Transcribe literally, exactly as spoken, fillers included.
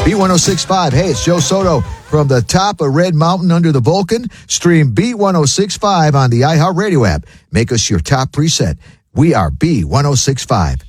B ten sixty-five. Hey, it's Joe Soto from the top of Red Mountain under the Vulcan. Stream B ten sixty-five on the iHeartRadio app. Make us your top preset. We are B ten sixty-five.